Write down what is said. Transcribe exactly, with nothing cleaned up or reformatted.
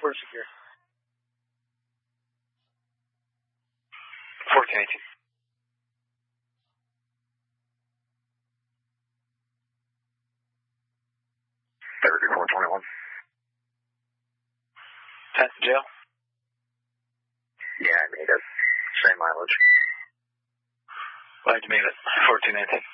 four secure. fourteen eighteen. thirty-four twenty-one. ten to jail? Yeah, I made it. Same mileage. Glad you made it. fourteen eighteen.